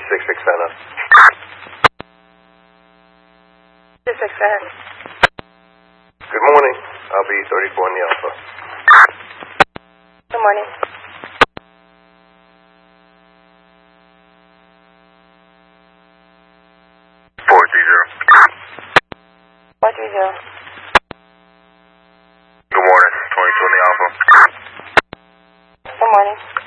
66 Center. 66 Center. Good morning. I'll be 34 in the Alpha. Good morning. Four three zero. 430. Good morning. 22 in the Alpha. Good morning.